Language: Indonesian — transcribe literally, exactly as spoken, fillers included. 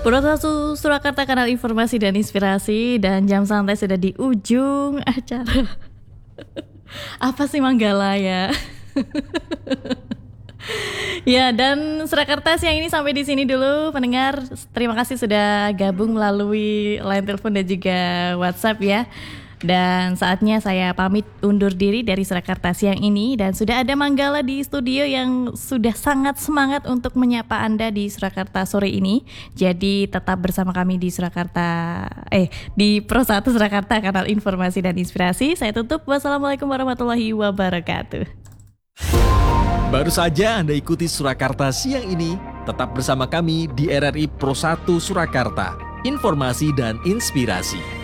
Purwokerto Surakarta, kanal informasi dan inspirasi, dan jam santai sudah di ujung acara. Apa sih Manggala ya? Ya, dan Surakarta siang ini sampai di sini dulu pendengar. Terima kasih sudah gabung melalui line telepon dan juga WhatsApp ya. Dan saatnya saya pamit undur diri dari Surakarta siang ini, dan sudah ada Manggala di studio yang sudah sangat semangat untuk menyapa Anda di Surakarta sore ini. Jadi tetap bersama kami di Surakarta eh di Pro satu Surakarta, kanal informasi dan inspirasi. Saya tutup. Wassalamualaikum warahmatullahi wabarakatuh. Baru saja Anda ikuti Surakarta siang ini. Tetap bersama kami di R R I Pro satu Surakarta, informasi dan inspirasi.